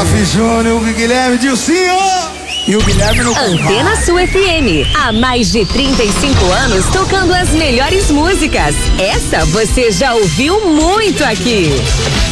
Rafi Júnior, o Guilherme Dilcinho e o Guilherme no Antena Sul FM, há mais de 35 anos tocando as melhores músicas. Essa você já ouviu muito aqui.